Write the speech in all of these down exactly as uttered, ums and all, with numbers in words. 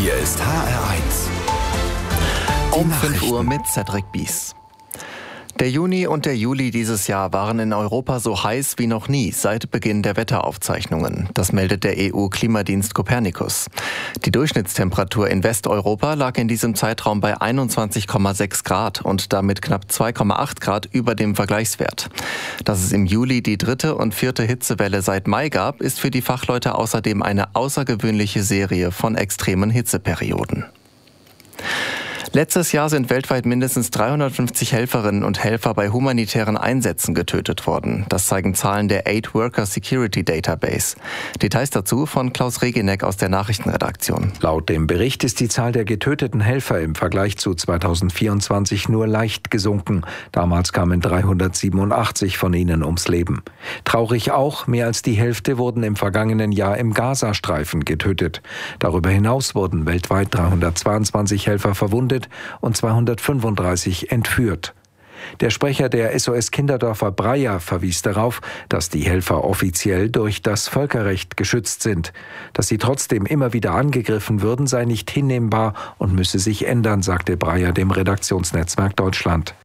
Hier ist H R eins. Um fünf Uhr mit Cedric Bies. Der Juni und der Juli dieses Jahr waren in Europa so heiß wie noch nie seit Beginn der Wetteraufzeichnungen. Das meldet der E U-Klimadienst Copernicus. Die Durchschnittstemperatur in Westeuropa lag in diesem Zeitraum bei einundzwanzig Komma sechs Grad und damit knapp zwei Komma acht Grad über dem Vergleichswert. Dass es im Juli die dritte und vierte Hitzewelle seit Mai gab, ist für die Fachleute außerdem eine außergewöhnliche Serie von extremen Hitzeperioden. Letztes Jahr sind weltweit mindestens dreihundertfünfzig Helferinnen und Helfer bei humanitären Einsätzen getötet worden. Das zeigen Zahlen der Aid Worker Security Database. Details dazu von Klaus Regeneck aus der Nachrichtenredaktion. Laut dem Bericht ist die Zahl der getöteten Helfer im Vergleich zu zweitausendvierundzwanzig nur leicht gesunken. Damals kamen dreihundertsiebenundachtzig von ihnen ums Leben. Traurig auch, mehr als die Hälfte wurden im vergangenen Jahr im Gazastreifen getötet. Darüber hinaus wurden weltweit dreihundertzweiundzwanzig Helfer verwundet und zweihundertfünfunddreißig entführt. Der Sprecher der S O S Kinderdörfer Breyer verwies darauf, dass die Helfer offiziell durch das Völkerrecht geschützt sind. Dass sie trotzdem immer wieder angegriffen würden, sei nicht hinnehmbar und müsse sich ändern, sagte Breyer dem Redaktionsnetzwerk Deutschland.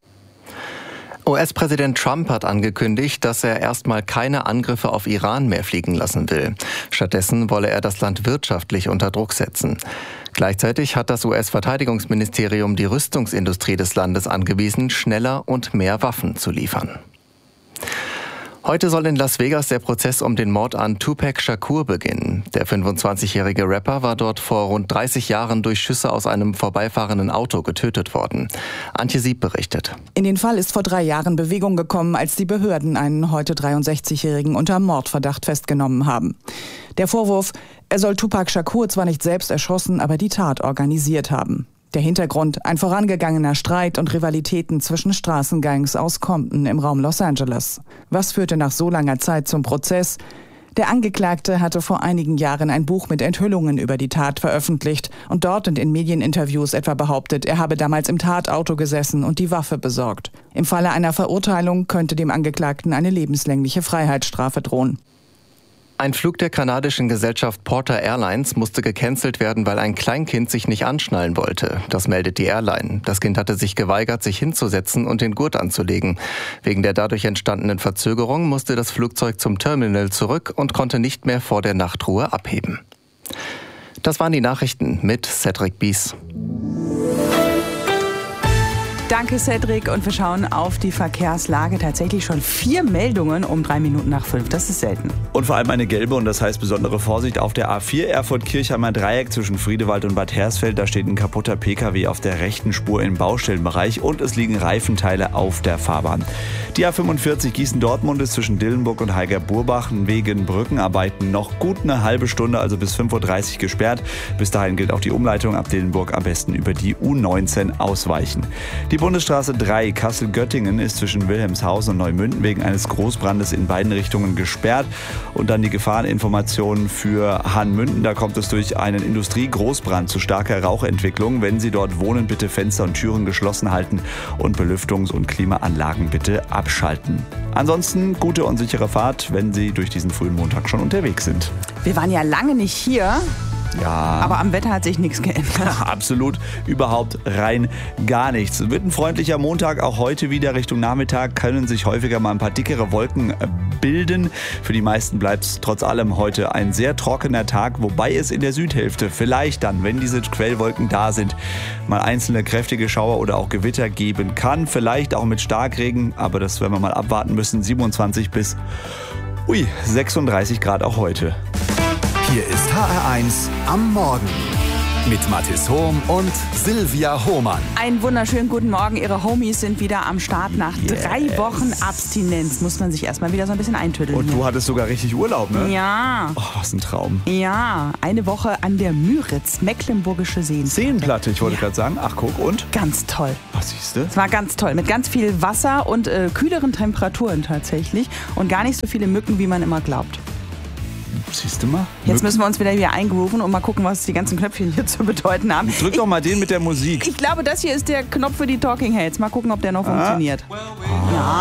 U S-Präsident Trump hat angekündigt, dass er erstmal keine Angriffe auf Iran mehr fliegen lassen will. Stattdessen wolle er das Land wirtschaftlich unter Druck setzen. Gleichzeitig hat das U S-Verteidigungsministerium die Rüstungsindustrie des Landes angewiesen, schneller und mehr Waffen zu liefern. Heute soll in Las Vegas der Prozess um den Mord an Tupac Shakur beginnen. Der fünfundzwanzigjährige Rapper war dort vor rund dreißig Jahren durch Schüsse aus einem vorbeifahrenden Auto getötet worden. Antje Sieb berichtet. In den Fall ist vor drei Jahren Bewegung gekommen, als die Behörden einen heute dreiundsechzigjährigen unter Mordverdacht festgenommen haben. Der Vorwurf, er soll Tupac Shakur zwar nicht selbst erschossen, aber die Tat organisiert haben. Der Hintergrund, ein vorangegangener Streit und Rivalitäten zwischen Straßengangs aus Compton im Raum Los Angeles. Was führte nach so langer Zeit zum Prozess? Der Angeklagte hatte vor einigen Jahren ein Buch mit Enthüllungen über die Tat veröffentlicht und dort und in Medieninterviews etwa behauptet, er habe damals im Tatauto gesessen und die Waffe besorgt. Im Falle einer Verurteilung könnte dem Angeklagten eine lebenslängliche Freiheitsstrafe drohen. Ein Flug der kanadischen Gesellschaft Porter Airlines musste gecancelt werden, weil ein Kleinkind sich nicht anschnallen wollte. Das meldet die Airline. Das Kind hatte sich geweigert, sich hinzusetzen und den Gurt anzulegen. Wegen der dadurch entstandenen Verzögerung musste das Flugzeug zum Terminal zurück und konnte nicht mehr vor der Nachtruhe abheben. Das waren die Nachrichten mit Cedric Bies. Danke, Cedric. Und wir schauen auf die Verkehrslage. Tatsächlich schon vier Meldungen um drei Minuten nach fünf. Das ist selten. Und vor allem eine gelbe, und das heißt besondere Vorsicht auf der A vier Erfurt-Kirchheimer Dreieck zwischen Friedewald und Bad Hersfeld. Da steht ein kaputter P K W auf der rechten Spur im Baustellenbereich und es liegen Reifenteile auf der Fahrbahn. Die A fünfundvierzig Gießen-Dortmund ist zwischen Dillenburg und Heiger-Burbach wegen Brückenarbeiten noch gut eine halbe Stunde, also bis fünf Uhr dreißig gesperrt. Bis dahin gilt auch die Umleitung ab Dillenburg am besten über die U neunzehn ausweichen. Die Bundesstraße drei Kassel-Göttingen ist zwischen Wilhelmshausen und Neumünden wegen eines Großbrandes in beiden Richtungen gesperrt. Und dann die Gefahreninformationen für Hahnmünden. Da kommt es durch einen Industrie-Großbrand zu starker Rauchentwicklung. Wenn Sie dort wohnen, bitte Fenster und Türen geschlossen halten und Belüftungs- und Klimaanlagen bitte abschalten. Ansonsten gute und sichere Fahrt, wenn Sie durch diesen frühen Montag schon unterwegs sind. Wir waren ja lange nicht hier. Ja. Aber am Wetter hat sich nichts geändert. Absolut, überhaupt rein gar nichts. Wird ein freundlicher Montag, auch heute wieder Richtung Nachmittag können sich häufiger mal ein paar dickere Wolken bilden. Für die meisten bleibt es trotz allem heute ein sehr trockener Tag, wobei es in der Südhälfte vielleicht dann, wenn diese Quellwolken da sind, mal einzelne kräftige Schauer oder auch Gewitter geben kann. Vielleicht auch mit Starkregen, aber das werden wir mal abwarten müssen. siebenundzwanzig bis ui, sechsunddreißig Grad auch heute. Hier ist H R eins am Morgen mit Mathis Hohm und Silvia Hohmann. Einen wunderschönen guten Morgen. Ihre Homies sind wieder am Start. Nach yes. drei Wochen Abstinenz muss man sich erstmal wieder so ein bisschen eintüddeln. Und du hier. hattest sogar richtig Urlaub, ne? Ja. Oh, was ein Traum. Ja, eine Woche an der Müritz, Mecklenburgische Seenplatte. Seenplatte, ich wollte ja. gerade sagen. Ach, guck, und? Ganz toll. Was siehst du? Es war ganz toll. Mit ganz viel Wasser und äh, kühleren Temperaturen tatsächlich. Und gar nicht so viele Mücken, wie man immer glaubt. Siehst du mal? Jetzt müssen wir uns wieder hier eingrooven und mal gucken, was die ganzen Knöpfchen hier zu bedeuten haben. Drück doch mal den mit der Musik. Ich glaube, das hier ist der Knopf für die Talking Heads. Mal gucken, ob der noch ah. funktioniert. Ah. Ja.